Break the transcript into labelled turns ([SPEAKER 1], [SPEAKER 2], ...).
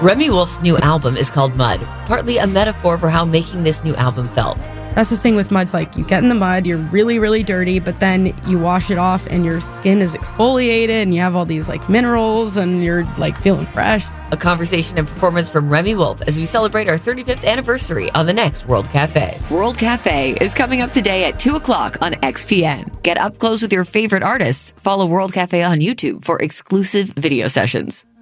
[SPEAKER 1] Remy Wolf's new album is called Mud, partly a metaphor for how making this new album felt.
[SPEAKER 2] That's the thing with mud. Like, you get in the mud, you're really, really dirty, but then you wash it off and your skin is exfoliated and you have all these like minerals and you're like feeling fresh.
[SPEAKER 1] A conversation and performance from Remy Wolf as we celebrate our 35th anniversary on the next World Cafe. World Cafe is coming up today at 2 o'clock on XPN. Get up close with your favorite artists. Follow World Cafe on YouTube for exclusive video sessions.